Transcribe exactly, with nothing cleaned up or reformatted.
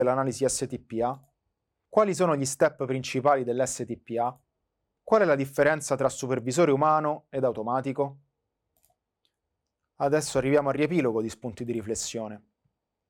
dell'analisi S T P A? Quali sono gli step principali dell'S T P A? Qual è la differenza tra supervisore umano ed automatico? Adesso arriviamo al riepilogo di spunti di riflessione.